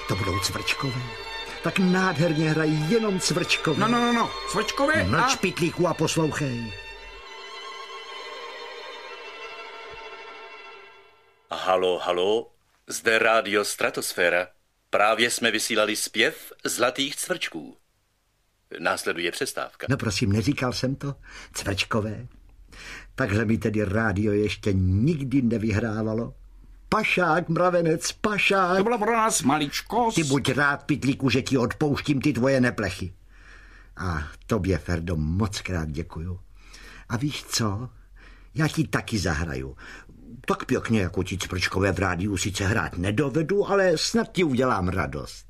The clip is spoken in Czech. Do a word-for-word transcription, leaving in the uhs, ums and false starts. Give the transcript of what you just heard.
To budou Cvrčkové. Tak nádherně hrají jenom Cvrčkové. No, no, no, no, Cvrčkové a... Mlč, pitlíku, a poslouchej. Halo, halo, zde rádio Stratosféra. Právě jsme vysílali zpěv Zlatých cvrčků. Následuje přestávka. No prosím, neříkal jsem to? Cvrčkové. Takhle mi tedy rádio ještě nikdy nevyhrávalo. Pašák, mravenec, pašák. To bylo pro nás maličkost. Ty buď rád, pitlíku, že ti odpouštím ty tvoje neplechy. A tobě, Ferdo, moc krát děkuju. A víš co? Já ti taky zahraju. Tak pěkně, jako ti Cvrčkové v rádiu sice hrát nedovedu, ale snad ti udělám radost.